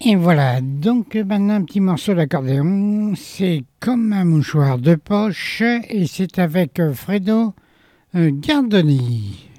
Et voilà, donc maintenant un petit morceau d'accordéon, c'est comme un mouchoir de poche et c'est avec Fredo Gardoni.